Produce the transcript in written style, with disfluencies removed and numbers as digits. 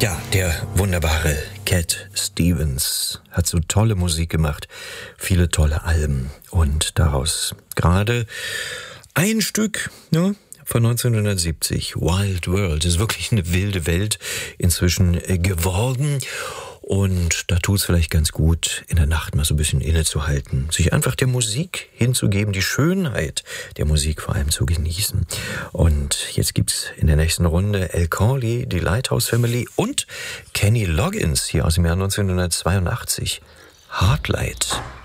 Ja, der wunderbare Cat Stevens hat so tolle Musik gemacht, viele tolle Alben und daraus gerade ein Stück, ne, von 1970, Wild World, ist wirklich eine wilde Welt inzwischen geworden. Und da tut's vielleicht ganz gut, in der Nacht mal so ein bisschen innezuhalten, sich einfach der Musik hinzugeben, die Schönheit der Musik vor allem zu genießen. Und jetzt gibt's in der nächsten Runde Al Corley, die Lighthouse Family und Kenny Loggins hier aus dem Jahr 1982, Heartlight.